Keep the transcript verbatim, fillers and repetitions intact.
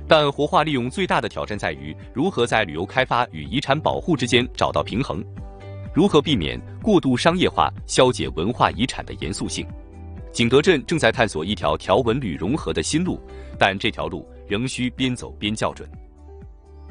但活化利用最大的挑战在于如何在旅游开发与遗产保护之间找到平衡，如何避免过度商业化消解文化遗产的严肃性。景德镇正在探索一条条文旅融合的新路，但这条路仍需边走边校准。